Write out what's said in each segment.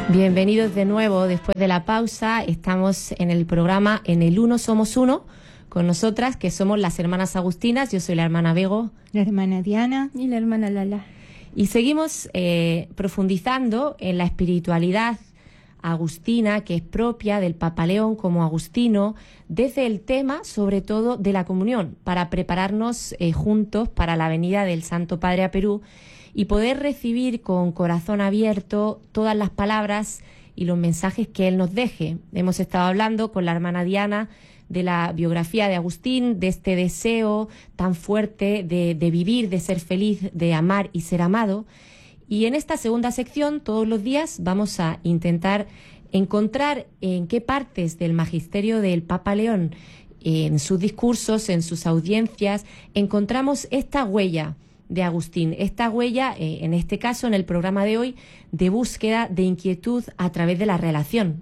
Bienvenidos de nuevo después de la pausa. Estamos en el programa En el Uno Somos Uno, con nosotras que somos las hermanas agustinas. Yo soy la hermana Bego, la hermana Diana y la hermana Lala. Y seguimos profundizando en la espiritualidad agustina, que es propia del Papa León como agustino, desde el tema sobre todo de la comunión, para prepararnos juntos para la venida del Santo Padre a Perú y poder recibir con corazón abierto todas las palabras y los mensajes que él nos deje. Hemos estado hablando con la hermana Diana de la biografía de Agustín, de este deseo tan fuerte de vivir, de ser feliz, de amar y ser amado. Y en esta segunda sección, todos los días, vamos a intentar encontrar en qué partes del magisterio del Papa León, en sus discursos, en sus audiencias, encontramos esta huella de Agustín, esta huella, en este caso, en el programa de hoy, de búsqueda de inquietud a través de la relación.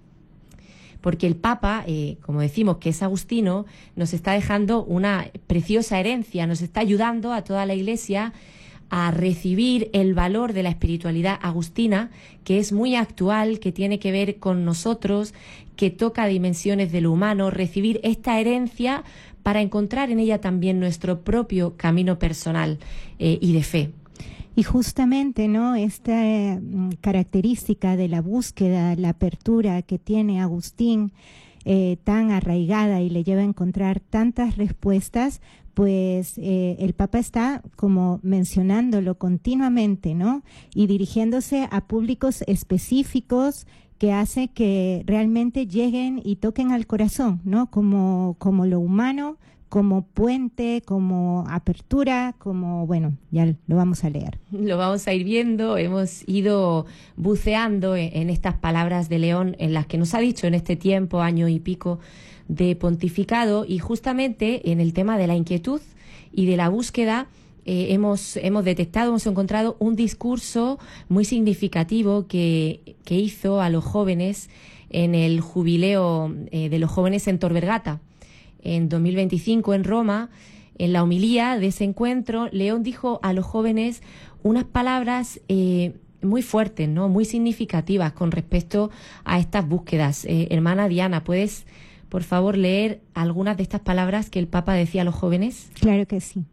Porque el Papa, como decimos que es agustino, nos está dejando una preciosa herencia, nos está ayudando a toda la Iglesia a recibir el valor de la espiritualidad agustina, que es muy actual, que tiene que ver con nosotros, que toca dimensiones de lo humano, recibir esta herencia para encontrar en ella también nuestro propio camino personal y de fe. Y justamente, ¿no?, esta característica de la búsqueda, la apertura que tiene Agustín, tan arraigada y le lleva a encontrar tantas respuestas, pues el Papa está como mencionándolo continuamente, ¿no?, y dirigiéndose a públicos específicos que hace que realmente lleguen y toquen al corazón, ¿no?, como lo humano, como puente, como apertura, como, bueno, ya lo vamos a leer. Lo vamos a ir viendo, hemos ido buceando en estas palabras de León, en las que nos ha dicho en este tiempo, año y pico de pontificado, y justamente en el tema de la inquietud y de la búsqueda, hemos detectado, hemos encontrado un discurso muy significativo que hizo a los jóvenes en el jubileo de los jóvenes en Tor Vergata. En 2025 en Roma, en la homilía de ese encuentro, León dijo a los jóvenes unas palabras muy fuertes, ¿no?, muy significativas con respecto a estas búsquedas. Hermana Diana, ¿puedes, por favor, leer algunas de estas palabras que el Papa decía a los jóvenes? Claro que sí.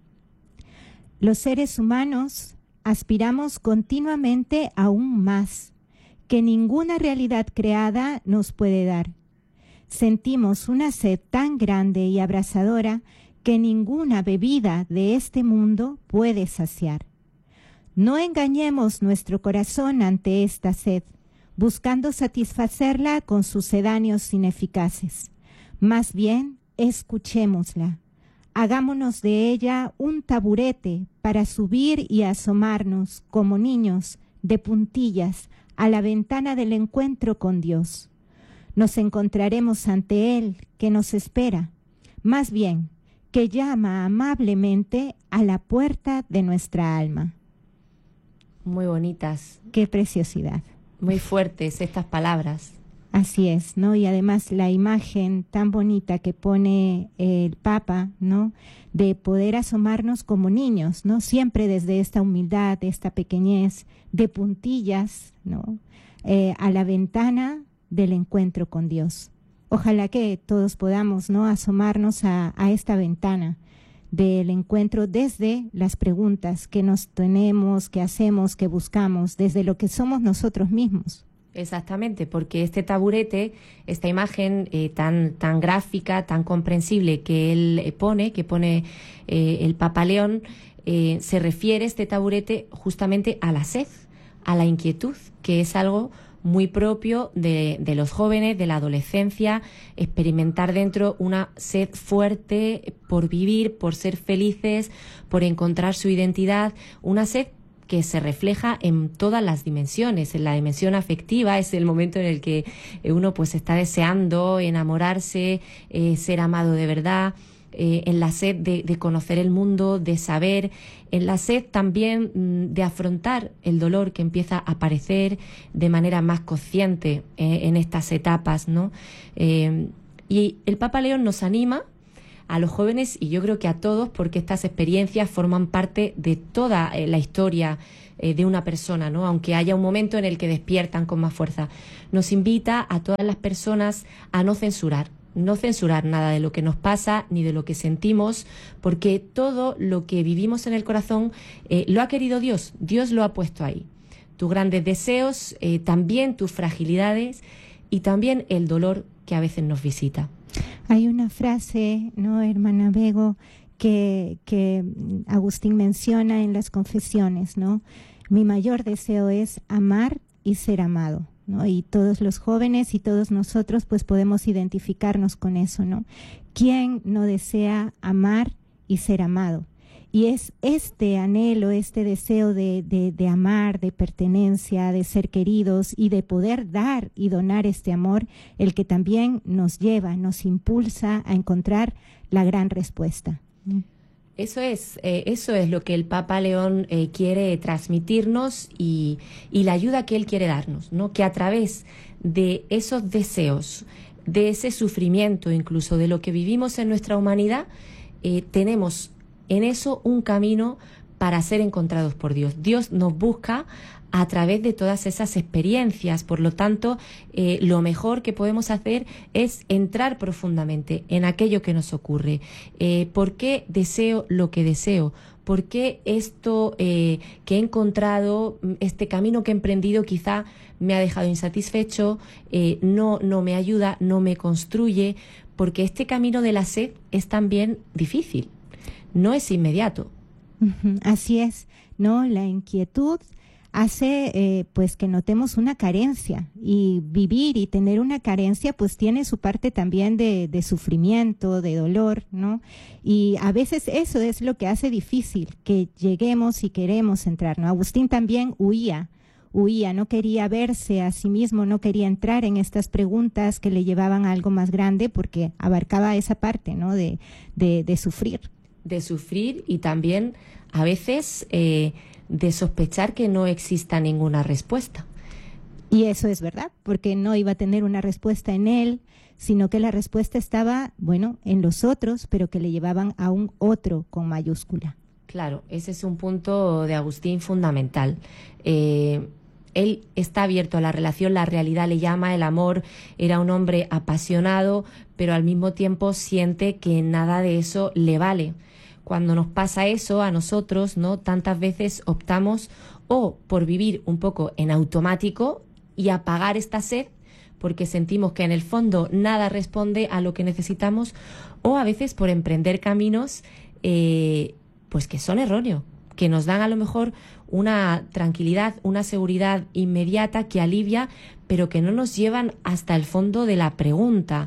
Los seres humanos aspiramos continuamente a un más que ninguna realidad creada nos puede dar. Sentimos una sed tan grande y abrasadora que ninguna bebida de este mundo puede saciar. No engañemos nuestro corazón ante esta sed, buscando satisfacerla con sucedáneos ineficaces. Más bien, escuchémosla. Hagámonos de ella un taburete para subir y asomarnos, como niños, de puntillas, a la ventana del encuentro con Dios. Nos encontraremos ante Él, que nos espera, más bien, que llama amablemente a la puerta de nuestra alma. Muy bonitas. Qué preciosidad. Muy fuertes estas palabras. Así es, ¿no? Y además la imagen tan bonita que pone el Papa, ¿no?, de poder asomarnos como niños, ¿no?, siempre desde esta humildad, esta pequeñez, de puntillas, ¿no?, a la ventana del encuentro con Dios. Ojalá que todos podamos, ¿no?, asomarnos a esta ventana del encuentro desde las preguntas que nos tenemos, que hacemos, que buscamos, desde lo que somos nosotros mismos. Exactamente, porque este taburete, esta imagen tan gráfica, tan comprensible que él pone, el Papa León, se refiere este taburete justamente a la sed, a la inquietud, que es algo muy propio de los jóvenes, de la adolescencia, experimentar dentro una sed fuerte por vivir, por ser felices, por encontrar su identidad, una sed que se refleja en todas las dimensiones. En la dimensión afectiva es el momento en el que uno pues está deseando enamorarse, ser amado de verdad, en la sed de conocer el mundo, de saber, en la sed también de afrontar el dolor que empieza a aparecer de manera más consciente en estas etapas, ¿no? Y el Papa León nos anima a los jóvenes, y yo creo que a todos, porque estas experiencias forman parte de toda la historia de una persona, ¿no? Aunque haya un momento en el que despiertan con más fuerza. Nos invita a todas las personas a no censurar nada de lo que nos pasa ni de lo que sentimos, porque todo lo que vivimos en el corazón lo ha querido Dios lo ha puesto ahí. Tus grandes deseos, también tus fragilidades y también el dolor que a veces nos visita. Hay una frase, ¿no, hermana Bego, que Agustín menciona en las confesiones, ¿no? Mi mayor deseo es amar y ser amado, ¿no? Y todos los jóvenes y todos nosotros pues podemos identificarnos con eso, ¿no? ¿Quién no desea amar y ser amado? Y es este anhelo, este deseo de amar, de pertenencia, de ser queridos y de poder dar y donar este amor, el que también nos lleva, nos impulsa a encontrar la gran respuesta. Eso es lo que el Papa León quiere transmitirnos y la ayuda que él quiere darnos, ¿no? Que a través de esos deseos, de ese sufrimiento, incluso de lo que vivimos en nuestra humanidad, tenemos en eso un camino para ser encontrados por Dios. Dios nos busca a través de todas esas experiencias. Por lo tanto, lo mejor que podemos hacer es entrar profundamente en aquello que nos ocurre. ¿Por qué deseo lo que deseo? ¿Por qué esto que he encontrado, este camino que he emprendido quizá me ha dejado insatisfecho, no me ayuda, no me construye? Porque este camino de la sed es también difícil. No es inmediato. Así es, ¿no? La inquietud hace pues que notemos una carencia, y vivir y tener una carencia pues tiene su parte también de sufrimiento, de dolor, ¿no? Y a veces eso es lo que hace difícil que lleguemos y queremos entrar, ¿no? Agustín también huía, no quería verse a sí mismo, no quería entrar en estas preguntas que le llevaban a algo más grande, porque abarcaba esa parte, ¿no? de sufrir. De sufrir y también a veces de sospechar que no exista ninguna respuesta. Y eso es verdad, porque no iba a tener una respuesta en él, sino que la respuesta estaba, bueno, en los otros, pero que le llevaban a un otro con mayúscula. Claro, ese es un punto de Agustín fundamental. Él está abierto a la relación, la realidad le llama, el amor, era un hombre apasionado, pero al mismo tiempo siente que nada de eso le vale. Cuando nos pasa eso a nosotros, ¿no? Tantas veces optamos o por vivir un poco en automático y apagar esta sed, porque sentimos que en el fondo nada responde a lo que necesitamos, o a veces por emprender caminos pues que son erróneos, que nos dan a lo mejor una tranquilidad, una seguridad inmediata que alivia, pero que no nos llevan hasta el fondo de la pregunta.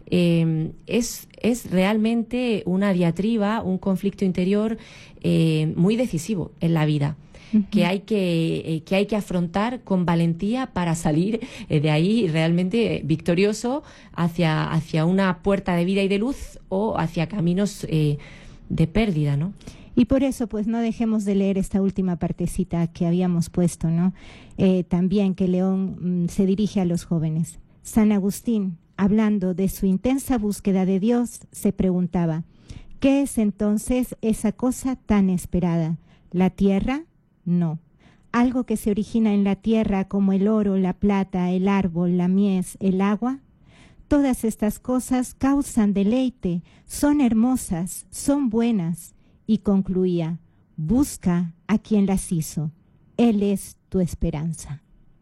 Es realmente una diatriba, un conflicto interior muy decisivo en la vida, que hay que afrontar con valentía para salir de ahí realmente victorioso hacia una puerta de vida y de luz, o hacia caminos de pérdida, ¿no? Y por eso, pues, no dejemos de leer esta última partecita que habíamos puesto, ¿no? También que León se dirige a los jóvenes. San Agustín, hablando de su intensa búsqueda de Dios, se preguntaba, ¿qué es entonces esa cosa tan esperada? ¿La tierra? No. ¿Algo que se origina en la tierra como el oro, la plata, el árbol, la mies, el agua? Todas estas cosas causan deleite, son hermosas, son buenas. Y concluía, busca a quien las hizo. Él es tu esperanza.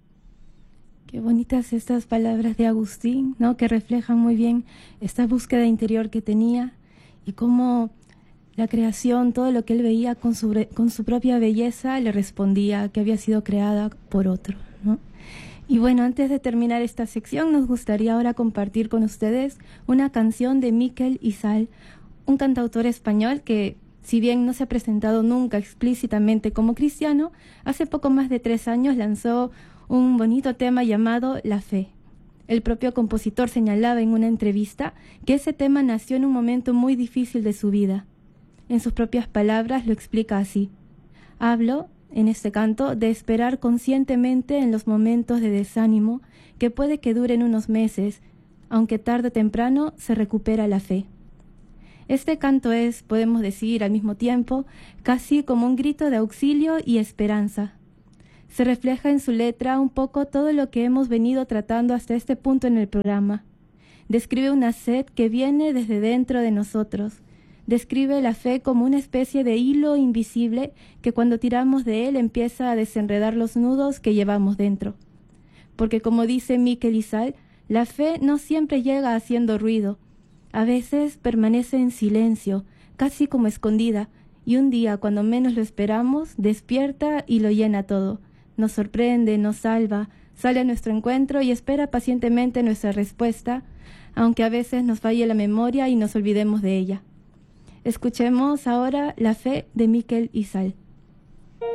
Qué bonitas estas palabras de Agustín, ¿no? Que reflejan muy bien esta búsqueda interior que tenía y cómo la creación, todo lo que él veía con su propia belleza, le respondía que había sido creada por otro, ¿no? Y bueno, antes de terminar esta sección, nos gustaría ahora compartir con ustedes una canción de Miquel Izal, un cantautor español que, si bien no se ha presentado nunca explícitamente como cristiano, hace poco más de 3 años lanzó un bonito tema llamado La Fe. El propio compositor señalaba en una entrevista que ese tema nació en un momento muy difícil de su vida. En sus propias palabras lo explica así: hablo, en este canto, de esperar conscientemente en los momentos de desánimo que puede que duren unos meses, aunque tarde o temprano se recupera la fe. Este canto es, podemos decir al mismo tiempo, casi como un grito de auxilio y esperanza, Se refleja en su letra un poco todo lo que hemos venido tratando hasta este punto en el programa. Describe una sed que viene desde dentro de nosotros. Describe la fe como una especie de hilo invisible que cuando tiramos de él empieza a desenredar los nudos que llevamos dentro. Porque como dice Miquel Isal, la fe no siempre llega haciendo ruido. A veces permanece en silencio, casi como escondida, y un día, cuando menos lo esperamos, despierta y lo llena todo. Nos sorprende, nos salva, sale a nuestro encuentro y espera pacientemente nuestra respuesta, aunque a veces nos falle la memoria y nos olvidemos de ella. Escuchemos ahora La fe de Miquel Isal.